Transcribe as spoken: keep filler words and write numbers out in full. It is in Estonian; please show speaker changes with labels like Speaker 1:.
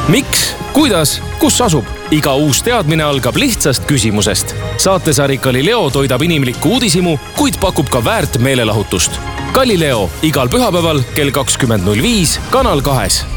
Speaker 1: Miks? Kuidas? Kus asub? Iga uus teadmine algab lihtsast küsimusest. Saatesari Galileo toidab inimlikku uudisimu, kuid pakub ka väärt meelelahutust. Galileo igal pühapäeval kell kakskümmend null viis Kanal kahes.